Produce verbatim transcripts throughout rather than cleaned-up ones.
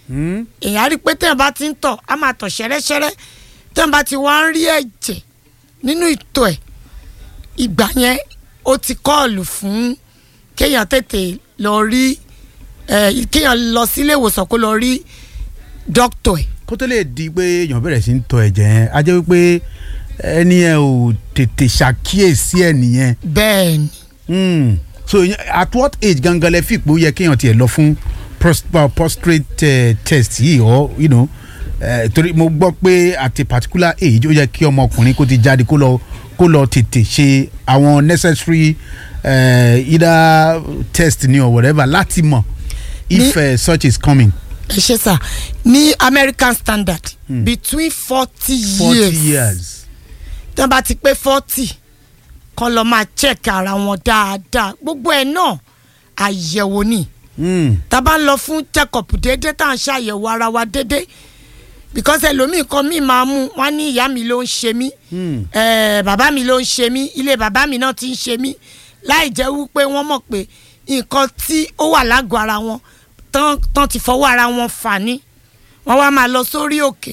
èèyàn á rí pé téèyàn bá ti ń tọ̀ á máa tọ̀ ṣẹ́rẹ́ṣẹ́rẹ́ téèyàn bá ti wá ń rí ẹ̀jẹ̀ nínú ìtọ̀ ẹ̀ ìgbà yẹn ó ti kọ́ọ̀lù fún kéèyàn tètè lọ rí kéèyàn lọ sílé ìwòsàn kó lọ rí dókítà ẹ̀. kó tó lè di pé èèyàn bẹ̀rẹ̀ sí ń tọ̀ ẹ̀jẹ̀ yẹn á jẹ́ wípé ẹni yẹn ò tètè ṣàkíyèsí ẹ̀ nìyẹn. bẹ́ẹ̀ni. Mm. so at what age gangan lẹ fi pé ó yẹ kéèyàn tiẹ̀ lọ fún prostate uh, test yìí or you know uh, torí mo gbọ́ pé at a particular age ó yẹ kí ọmọkùnrin kó ti jáde kó lọ kó lọ tètè ṣe àwọn necessary uh, either test ni or whatever láti mọ̀ if uh, such is coming. ẹ ṣe sá ní American standard hmm. between forty years forty years tí wọ́n bá ti pé forty kan lọ máa check ara wọn dáadáa gbogbo ẹ̀ náà àyẹ̀wò ni tá a bá ń lọ fún check up déédéé tá à ń ṣàyẹ̀wò ara wa déédéé because ẹlòmíì kan mi máa mú wọn ní ìyá mi ló ń ṣe mí bàbá mi ló ń ṣe mí ilé bàbá mi náà ti ń ṣe mí láì jẹ́ wípé wọ́n mọ̀ pé nǹkan tí ó wà lágọ̀ọ́ ara wọn tán tán ti fọwọ́ ara wọn fà ní wọ́n wá máa lọ sórí òkè.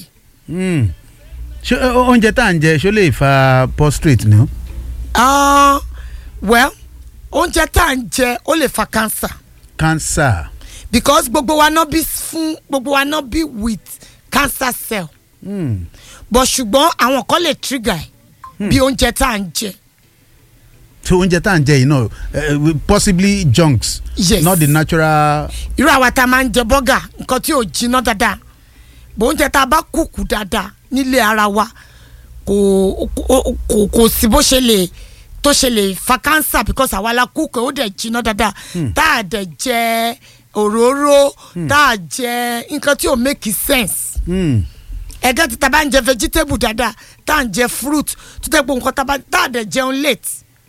ṣé oúnjẹ tá à ń jẹ ṣó lè fa prostate ni. Uh, well oúnjẹ tá à ń jẹ ó lè fa cancer. cancer. because gbogbo wa náà bí fún gbogbo wa náà bí with cancer cell. Mm. but ṣùgbọ́n àwọn kan lè trigger mm. bí oúnjẹ tá à ń jẹ. so oúnjẹ tá à ń jẹ yìí náà uh, possibly junks. yes not the natural. irú àwa tá a máa ń jẹ bọ́gà nǹkan tí ò jiná dáadáa bó oúnjẹ tá a bá kúkú dáadáa nílé ara wa kò kò kò sí bó ṣe lè tó ṣe lè fa cancer because àwa la kúkú ó dẹ̀ jiná dáadáa tá a dẹ̀ jẹ òróró tá a jẹ nǹkan tí ò make sense. ẹ̀gẹ́ tí tá a bá ń jẹ vegetable dáadáa tá a ń jẹ fruit tó tẹ́ gbogbo nǹkan tá a dẹ̀ jẹun late.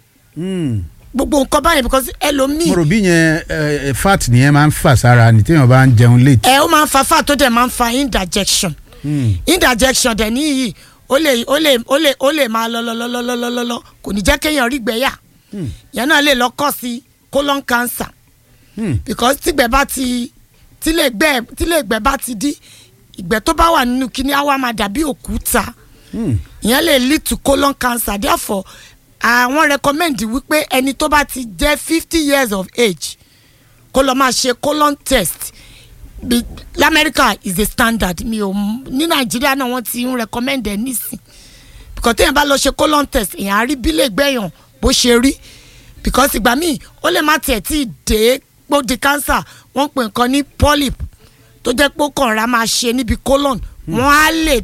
gbogbo nǹkan báyìí because ẹlòmíì. mo rò bí yẹn fat nìyẹn máa ń fà sára ní téèyàn bá ń jẹun late. ẹ ó máa ń fa fat tó dẹ̀ máa ń fa indigestion. indigestion dẹ̀ níyì ó lè ó lè ó lè ó lè máa lọ lọ lọ lọ lọ lọ lọ kò ní jẹ́ kéèyàn rí gbẹ́yà yẹn náà lè lọ kọ́ sí colon cancer because tígbẹ́ bá ti tílé gbẹ́ tílé gbẹ́ bá ti dí ìgbẹ́ tó bá wà nínú kíní á wá máa dàbí òkúta ìyẹn lè lead to colon cancer therefore àwọn recommend wípé ẹni tó bá ti jẹ́ fifty years of age kó lọ máa ṣe colon test l'America is a standard mi ò ní Nàìjíríà náà wọ́n ti ń recommend ẹ nísìn because téèyàn bá lọ ṣe colon test èèyàn á rí bílẹ̀ gbẹ̀yàn bó ṣe rí because ìgbà míì ó lè má tiẹ̀ tí ì dé pó di cancer wọ́n pè nǹkan ní polyp tó jẹ́ pé ó kàn ra máa ṣe níbi colon wọ́n á lè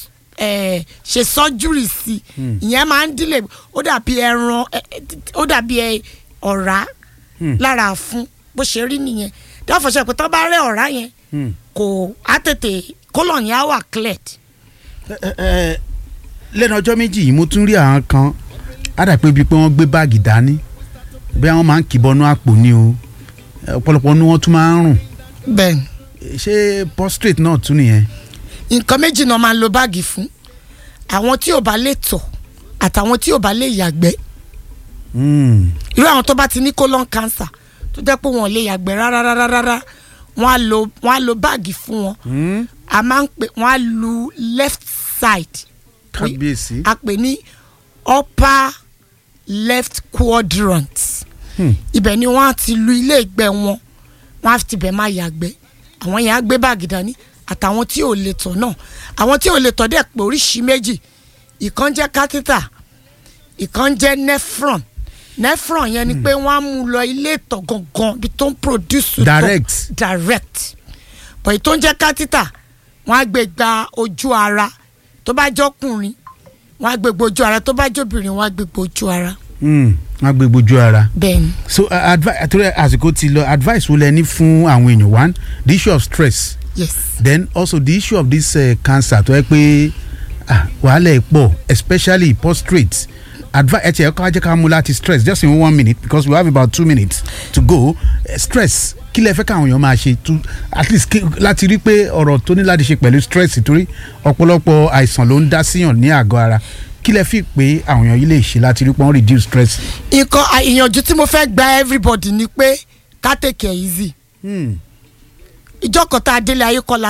ṣe surgery sí ìyẹn máa ń dílé ó dàbí ẹran ó dàbí ọ̀rá lára fún bó ṣe rí nìyẹn dáfọ̀ṣẹ́ pé tó bá rẹ́ ọ̀rá yẹn kò á tètè colon yẹn á wà cleared. lẹ́nu ọjọ́ méjì yìí mo tún rí àwọn kan á dà pé bíi pé wọ́n gbé báàgì dání bí wọ́n máa ń kìbọnú àpò ni o ọ̀pọ̀lọpọ̀ ni wọ́n tún máa ń rùn. bẹ́ẹ̀ni. ṣé prostate náà tún nìyẹn. nǹkan méjì náà máa ń lo báàgì fún àwọn tí ò bá lè tọ̀ àtàwọn tí ò bá lè yàgbẹ́. irú àwọn tó bá ti ní colon cancer tó jẹ́ pé wọn ò lè yàgbẹ́ rárá rárá rárá wọ́n á lo wọ́n á lo báàgì fún wọn a máa ń pè wọ́n á lu left side kábíyèsí a pè ní upper left quadrant ibẹ̀ ni wọ́n á ti lu ilé ìgbẹ́ wọn wọ́n á ti bẹ̀ máa yàgbẹ́ àwọn yẹn á gbé báàgì dání àtàwọn tí ò lè tọ̀ náà àwọn tí ò lè tọ̀ dẹ̀ pé oríṣi méjì ìkan jẹ́ catheter ìkan jẹ́ nephron nephron yẹn ni pé wọ́n á mú lọ ilé ìtọ̀ gangan bí tó ń produce direct direct but ètò ń jẹ́ catheter wọ́n á gbé gba ojú ara tó bá jọkùnrin wọ́n á gbé gba ojú ara tó bá jọbìnrin wọ́n á gbé gba ojú ara. wọ́n á gbé gba ojú ara. bẹ́ẹ̀ni. so advice àsìkò ti lọ advice wo lẹ ní fún àwọn èèyàn one the issue of stress. yes. then also the issue of this uh, cancer tó yẹ pé wàhálà ẹ̀ pọ̀ especially prostate. Advice ẹ ti ẹ ká jẹ́ ká mú láti stress just in one minute because we have about two minutes to go uh, stress kí lẹ fẹ́ káwọn èèyàn máa ṣe to at least láti rí pé ọ̀rọ̀ tó ní láti ṣe pẹ̀lú stress torí ọ̀pọ̀lọpọ̀ àìsàn ló ń dá síyàn ní àgọ́ ara kí lẹ fi pé àwọn èèyàn yìí lè ṣe láti rí pé wọ́n reduce stress. nǹkan ìyànjú tí mo fẹ́ gba everybody ni pé ká take it easy. ìjọ kan tá a délé ayé kọ́ la